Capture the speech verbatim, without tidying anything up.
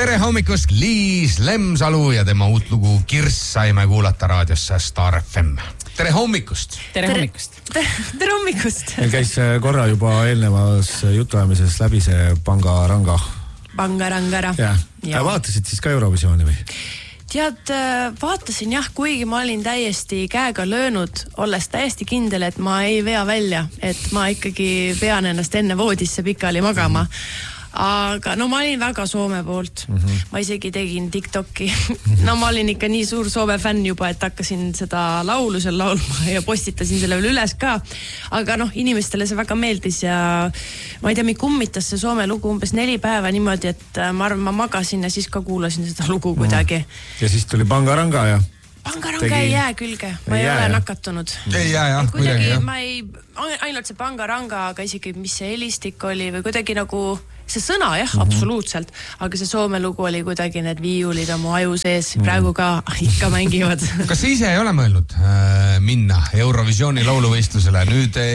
tere hommikust, Liis Lemsalu ja tema uut lugu Kirss saime kuulata raadiosse Star F M. Tere hommikust. Tere hommikust. Tere, tere hommikust. Meil käis korra juba eelnevas jutuajamises läbi see Pangaranga. Pangarangara. Ja. Ja. Vaatasid siis ka Eurovisiooni või? Tead, vaatasin jah, kuigi ma olin täiesti käega löönud, olles täiesti kindel, et ma ei vea välja, et ma ikkagi pean ennast enne voodisse pikali magama. Aga no ma olin väga Soome poolt. Mm-hmm. Ma isegi tegin TikToki. No ma olin ikka nii suur Soome fänn juba, et hakkasin seda laulu seal laulma ja postitasin selle veel üles ka. Aga noh, inimestele see väga meeldis ja ma ei tea, mi kummitas see Soome lugu umbes neli päeva niimoodi, et ma arvan, ma magasin ja siis ka kuulasin seda lugu kuidagi. Ja siis tuli Pangaranga ja... Pangaranga tegi... ei jää külge, ma ei, ei ole nakatunud. Ei jää jah, kuidagi kuidagi jah. Ma ei, ainult see Pangaranga, aga isegi mis see helistik oli või kuidagi nagu see sõna jah, mm-hmm. absoluutselt, aga see Soome lugu oli kuidagi need viiulid on mu aju sees, praegu ka ikka mängivad. Kas sa ise ei ole mõelnud äh, minna Eurovisiooni lauluvõistlusele nüüd